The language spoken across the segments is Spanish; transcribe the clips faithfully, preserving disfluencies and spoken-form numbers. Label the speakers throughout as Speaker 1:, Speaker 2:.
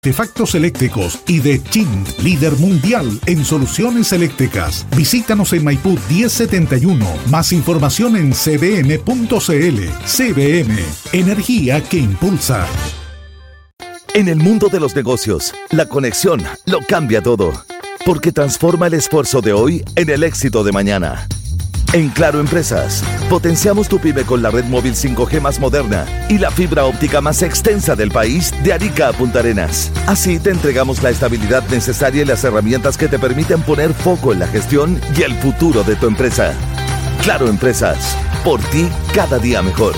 Speaker 1: Artefactos eléctricos y de Chint, líder mundial en soluciones eléctricas. Visítanos en Maipú diez setenta y uno. Más información en c b m punto c l. C B M, energía que impulsa.
Speaker 2: En el mundo de los negocios, la conexión lo cambia todo, porque transforma el esfuerzo de hoy en el éxito de mañana. En Claro Empresas, potenciamos tu pyme con la red móvil cinco G más moderna y la fibra óptica más extensa del país de Arica a Punta Arenas. Así te entregamos la estabilidad necesaria y las herramientas que te permiten poner foco en la gestión y el futuro de tu empresa. Claro Empresas, por ti cada día mejor.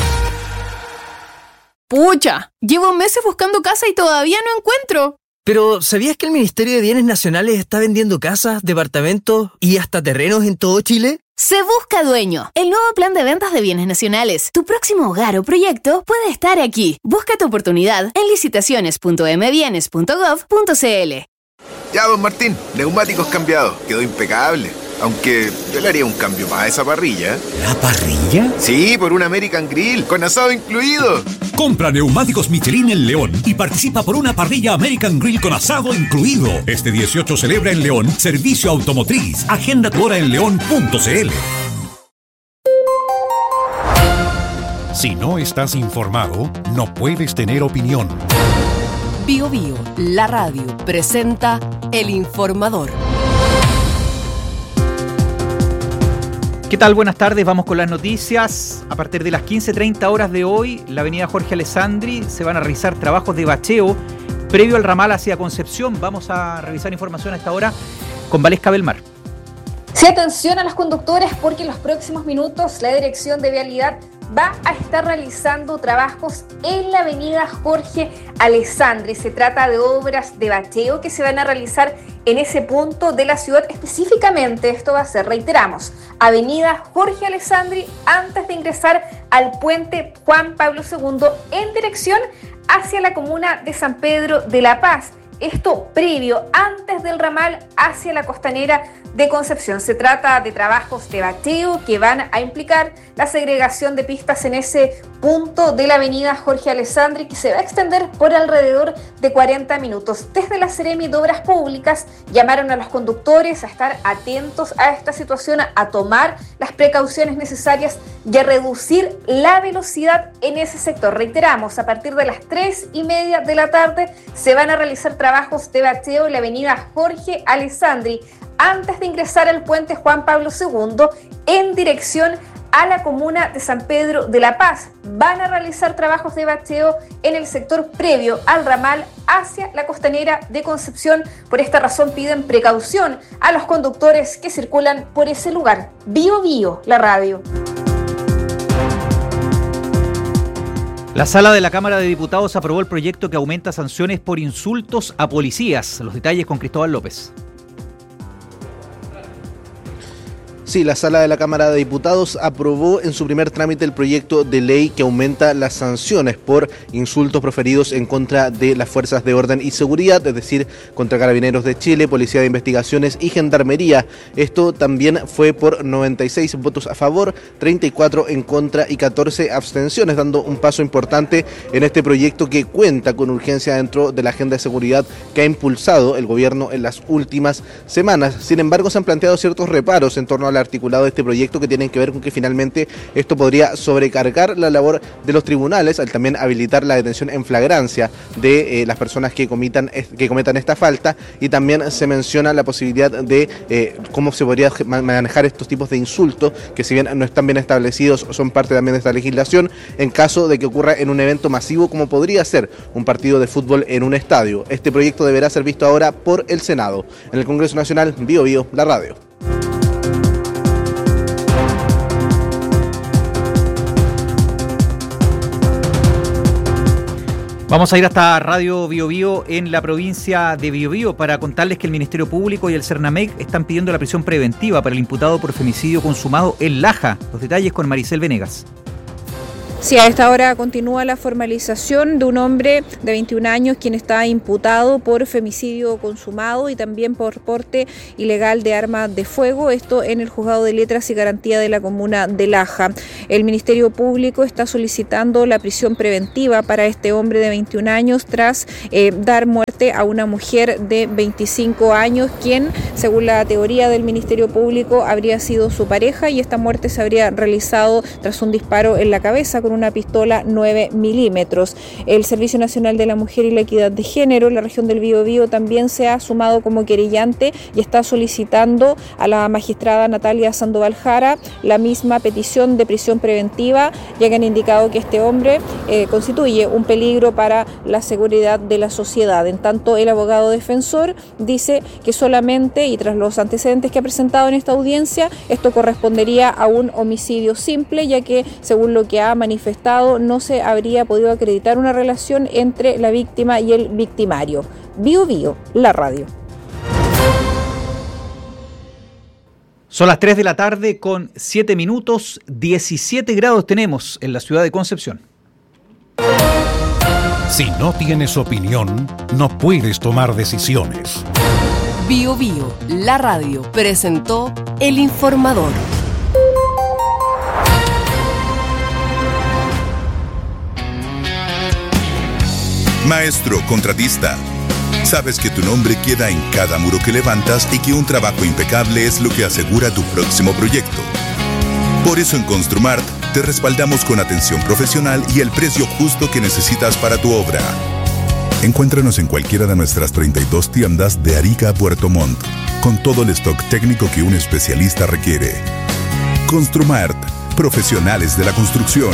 Speaker 3: Pucha, llevo meses buscando casa y todavía no encuentro.
Speaker 4: Pero, ¿sabías que el Ministerio de Bienes Nacionales está vendiendo casas, departamentos y hasta terrenos en todo Chile?
Speaker 3: Se busca dueño. El nuevo plan de ventas de bienes nacionales. Tu próximo hogar o proyecto puede estar aquí. Busca tu oportunidad en licitaciones punto m bienes punto gov punto c l.
Speaker 5: Ya, don Martín, neumáticos cambiados. Quedó impecable. Aunque yo le haría un cambio más a esa parrilla.
Speaker 6: ¿La parrilla?
Speaker 5: Sí, por un American Grill, con asado incluido.
Speaker 6: Compra neumáticos Michelin en León y participa por una parrilla American Grill con asado incluido. Este dieciocho celebra en León Servicio Automotriz. Agenda tu hora en león punto c l.
Speaker 1: Si no estás informado, no puedes tener opinión.
Speaker 7: Bio Bio, la radio, presenta El Informador.
Speaker 8: ¿Qué tal? Buenas tardes, vamos con las noticias. A partir de las quince treinta horas de hoy, la avenida Jorge Alessandri se van a realizar trabajos de bacheo previo al ramal hacia Concepción. Vamos a revisar información a esta hora con Valesca Belmar.
Speaker 9: Sí, atención a los conductores porque en los próximos minutos la Dirección de Vialidad va a estar realizando trabajos en la avenida Jorge Alessandri. Se trata de obras de bacheo que se van a realizar en ese punto de la ciudad. Específicamente esto va a ser, reiteramos, avenida Jorge Alessandri antes de ingresar al puente Juan Pablo segundo en dirección hacia la comuna de San Pedro de la Paz. Esto previo, antes del ramal hacia la costanera de Concepción. Se trata de trabajos de bacheo que van a implicar la segregación de pistas en ese punto de la avenida Jorge Alessandri, que se va a extender por alrededor de cuarenta minutos. Desde la Seremi de Obras Públicas llamaron a los conductores a estar atentos a esta situación, a tomar las precauciones necesarias y a reducir la velocidad en ese sector. Reiteramos, a partir de las tres y media de la tarde se van a realizar trabajos de bacheo en la avenida Jorge Alessandri antes de ingresar al puente Juan Pablo segundo en dirección a la comuna de San Pedro de la Paz. Van a realizar trabajos de bacheo en el sector previo al ramal hacia la costanera de Concepción. Por esta razón piden precaución a los conductores que circulan por ese lugar. Bio Bio, la radio.
Speaker 8: La Sala de la Cámara de Diputados aprobó el proyecto que aumenta sanciones por insultos a policías. Los detalles con Cristóbal López.
Speaker 10: Sí, la Sala de la Cámara de Diputados aprobó en su primer trámite el proyecto de ley que aumenta las sanciones por insultos proferidos en contra de las fuerzas de orden y seguridad, es decir, contra Carabineros de Chile, Policía de Investigaciones y Gendarmería. Esto también fue por noventa y seis votos a favor, treinta y cuatro en contra y catorce abstenciones, dando un paso importante en este proyecto que cuenta con urgencia dentro de la agenda de seguridad que ha impulsado el gobierno en las últimas semanas. Sin embargo, se han planteado ciertos reparos en torno a articulado de este proyecto que tienen que ver con que finalmente esto podría sobrecargar la labor de los tribunales al también habilitar la detención en flagrancia de eh, las personas que cometan, que cometan esta falta, y también se menciona la posibilidad de eh, cómo se podría manejar estos tipos de insultos que, si bien no están bien establecidos, son parte también de esta legislación en caso de que ocurra en un evento masivo como podría ser un partido de fútbol en un estadio. Este proyecto deberá ser visto ahora por el Senado. En el Congreso Nacional, Bio Bio, la radio.
Speaker 8: Vamos a ir hasta Radio Bio Bio en la provincia de Bio Bio para contarles que el Ministerio Público y el Cernamec están pidiendo la prisión preventiva para el imputado por femicidio consumado en Laja. Los detalles con Maricel Venegas.
Speaker 11: Sí, a esta hora continúa la formalización de un hombre de veintiún años quien está imputado por femicidio consumado y también por porte ilegal de arma de fuego, esto en el Juzgado de Letras y Garantía de la Comuna de Laja. El Ministerio Público está solicitando la prisión preventiva para este hombre de veintiún años tras eh, dar muerte a una mujer de veinticinco años, quien, según la teoría del Ministerio Público, habría sido su pareja, y esta muerte se habría realizado tras un disparo en la cabeza con una pistola nueve milímetros. El Servicio Nacional de la Mujer y la Equidad de Género en la región del Biobío también se ha sumado como querellante y está solicitando a la magistrada Natalia Sandoval Jara la misma petición de prisión preventiva, ya que han indicado que este hombre eh, constituye un peligro para la seguridad de la sociedad. En tanto, el abogado defensor dice que solamente, y tras los antecedentes que ha presentado en esta audiencia, esto correspondería a un homicidio simple, ya que, según lo que ha manifestado, no se habría podido acreditar una relación entre la víctima y el victimario. Bio Bio, la radio.
Speaker 8: Son las tres de la tarde con siete minutos, diecisiete grados tenemos en la ciudad de Concepción.
Speaker 1: Si no tienes opinión, no puedes tomar decisiones.
Speaker 7: Bio Bio, la radio, presentó El Informador.
Speaker 12: Maestro, contratista, sabes que tu nombre queda en cada muro que levantas y que un trabajo impecable es lo que asegura tu próximo proyecto. Por eso en Construmart te respaldamos con atención profesional y el precio justo que necesitas para tu obra. Encuéntranos en cualquiera de nuestras treinta y dos tiendas de Arica a Puerto Montt, con todo el stock técnico que un especialista requiere. Construmart, profesionales de la construcción.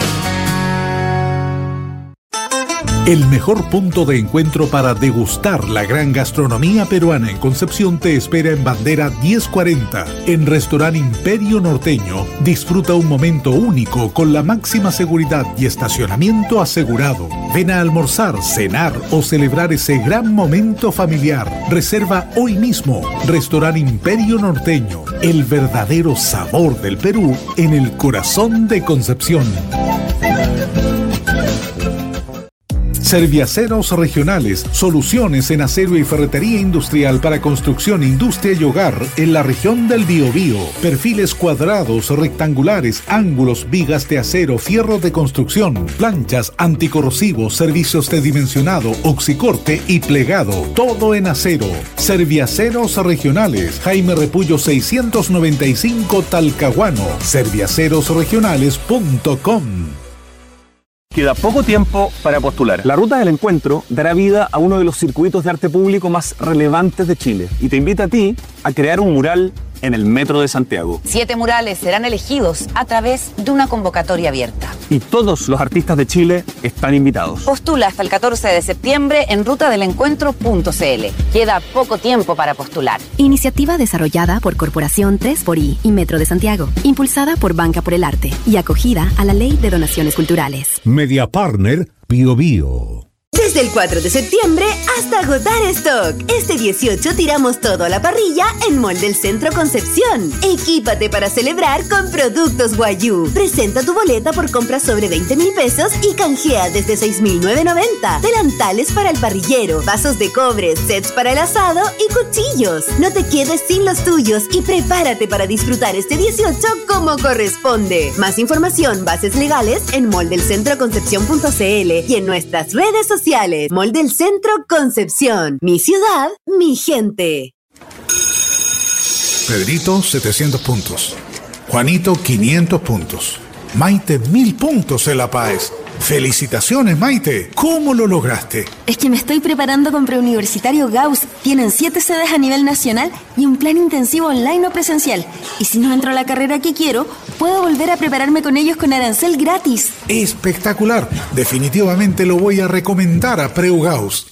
Speaker 1: El mejor punto de encuentro para degustar la gran gastronomía peruana en Concepción te espera en Bandera diez cuarenta. En Restaurante Imperio Norteño, disfruta un momento único con la máxima seguridad y estacionamiento asegurado. Ven a almorzar, cenar o celebrar ese gran momento familiar. Reserva hoy mismo. Restaurante Imperio Norteño, el verdadero sabor del Perú en el corazón de Concepción. Serviaceros Regionales, soluciones en acero y ferretería industrial para construcción, industria y hogar en la región del Biobío. Perfiles cuadrados, rectangulares, ángulos, vigas de acero, fierro de construcción, planchas, anticorrosivos, servicios de dimensionado, oxicorte y plegado. Todo en acero. Serviaceros Regionales, Jaime Repullo seiscientos noventa y cinco Talcahuano. serviaceros regionales punto com.
Speaker 13: Queda poco tiempo para postular. La Ruta del Encuentro dará vida a uno de los circuitos de arte público más relevantes de Chile y te invita a ti a crear un mural en el Metro de Santiago.
Speaker 14: Siete murales serán elegidos a través de una convocatoria abierta.
Speaker 13: Y todos los artistas de Chile están invitados.
Speaker 14: Postula hasta el catorce de septiembre en ruta del encuentro punto c l. Queda poco tiempo para postular.
Speaker 15: Iniciativa desarrollada por Corporación tres por I y Metro de Santiago, impulsada por Banca por el Arte y acogida a la Ley de Donaciones Culturales.
Speaker 1: Media Partner Bio Bio.
Speaker 16: Desde el cuatro de septiembre hasta agotar stock. Este dieciocho tiramos todo a la parrilla en Mall del Centro Concepción. Equípate para celebrar con productos Guayú. Presenta tu boleta por compras sobre veinte mil pesos y canjea desde seis mil novecientos noventa. Delantales para el parrillero, vasos de cobre, sets para el asado y cuchillos. No te quedes sin los tuyos y prepárate para disfrutar este dieciocho como corresponde. Más información, bases legales en mall del centro concepción punto c l y en nuestras redes sociales. Mall del Centro Concepción. Mi ciudad, mi gente.
Speaker 1: Pedrito, setecientos puntos. Juanito, quinientos puntos. Maite, mil puntos en La Paz. ¡Felicitaciones, Maite! ¿Cómo lo lograste?
Speaker 17: Es que me estoy preparando con Preuniversitario Gauss. Tienen siete sedes a nivel nacional y un plan intensivo online o presencial. Y si no entro a la carrera que quiero, puedo volver a prepararme con ellos con arancel gratis.
Speaker 1: ¡Espectacular! Definitivamente lo voy a recomendar a Preu Gauss.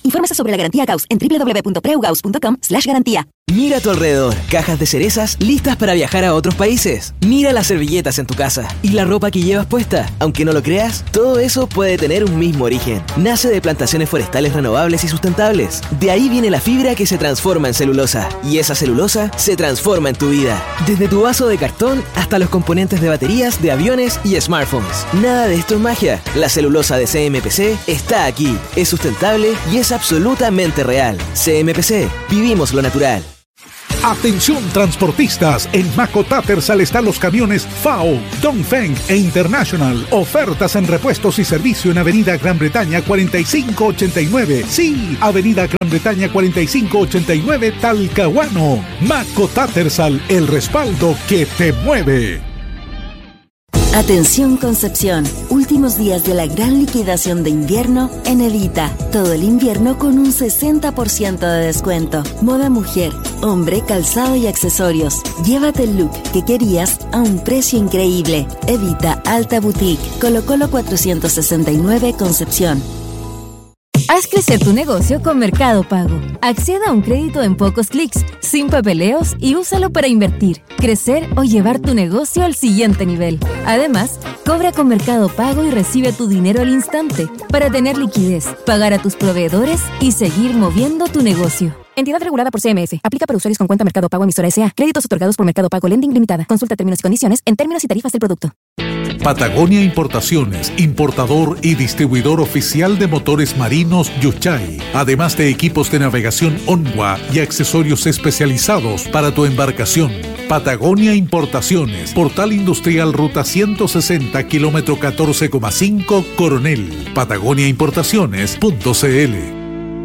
Speaker 17: Infórmese sobre la garantía Gauss en doble u doble u doble u punto preugaus punto com slash garantía.
Speaker 18: Mira a tu alrededor, cajas de cerezas listas para viajar a otros países. Mira las servilletas en tu casa y la ropa que llevas puesta. Aunque no lo creas, todo eso puede tener un mismo origen. Nace de plantaciones forestales renovables y sustentables. De ahí viene la fibra que se transforma en celulosa. Y esa celulosa se transforma en tu vida. Desde tu vaso de cartón hasta los componentes de baterías, de aviones y smartphones. Nada de esto es magia. La celulosa de C M P C está aquí. Es sustentable y es absolutamente real. C M P C. Vivimos lo natural.
Speaker 1: Atención transportistas, en Maco Tattersall están los camiones F A O, Dongfeng e International. Ofertas en repuestos y servicio en Avenida Gran Bretaña cuarenta y cinco ochenta y nueve. Sí, Avenida Gran Bretaña cuarenta y cinco ochenta y nueve, Talcahuano. Maco Tattersall, el respaldo que te mueve.
Speaker 17: Atención Concepción, últimos días de la gran liquidación de invierno en Evita. Todo el invierno con un sesenta por ciento de descuento. Moda mujer, hombre, calzado y accesorios. Llévate el look que querías a un precio increíble. Evita Alta Boutique, Colo Colo cuatrocientos sesenta y nueve Concepción.
Speaker 19: Haz crecer tu negocio con Mercado Pago. Acceda a un crédito en pocos clics, sin papeleos y úsalo para invertir, crecer o llevar tu negocio al siguiente nivel. Además, cobra con Mercado Pago y recibe tu dinero al instante para tener liquidez, pagar a tus proveedores y seguir moviendo tu negocio. Entidad regulada por C M F. Aplica para usuarios con cuenta Mercado Pago emisora S A. Créditos otorgados por Mercado Pago Lending Limitada. Consulta términos y condiciones en términos y tarifas del producto.
Speaker 1: Patagonia Importaciones, importador y distribuidor oficial de motores marinos Yuchay, además de equipos de navegación Onwa y accesorios especializados para tu embarcación. Patagonia Importaciones, Portal Industrial Ruta ciento sesenta, kilómetro catorce coma cinco, Coronel. patagonia importaciones punto c l.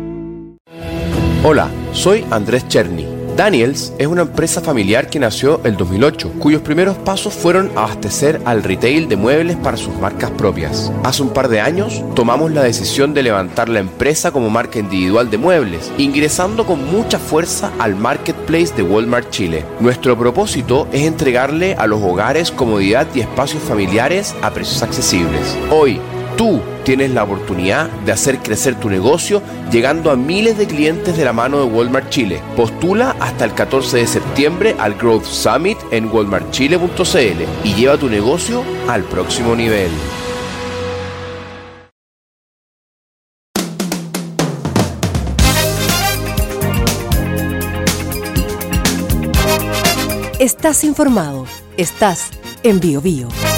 Speaker 20: Hola, soy Andrés Cherny. Daniels es una empresa familiar que nació el dos mil ocho, cuyos primeros pasos fueron abastecer al retail de muebles para sus marcas propias. Hace un par de años tomamos la decisión de levantar la empresa como marca individual de muebles, ingresando con mucha fuerza al marketplace de Walmart Chile. Nuestro propósito es entregarle a los hogares comodidad y espacios familiares a precios accesibles. Hoy, tú tienes la oportunidad de hacer crecer tu negocio llegando a miles de clientes de la mano de Walmart Chile. Postula hasta el catorce de septiembre al Growth Summit en walmart chile punto c l y lleva tu negocio al próximo nivel.
Speaker 7: Estás informado. Estás en Bio Bio.